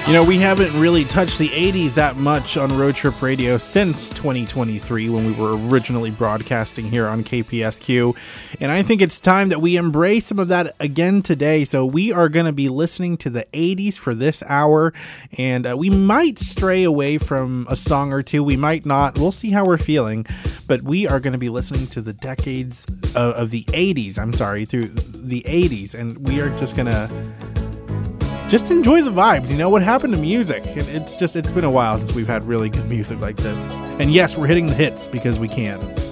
You know, we haven't really touched the 80s that much on Road Trip Radio since 2023 when we were originally broadcasting here on KPSQ. And I think it's time that we embrace some of that again today. So we are going to be listening to the 80s for this hour. And we might stray away from a song or two. We might not. We'll see how we're feeling. But we are going to be listening to the decades of the 80s. I'm sorry, through the 80s. And we are just going to just enjoy the vibes. You know what happened to music? It's been a while since we've had really good music like this. And yes, we're hitting the hits because we can.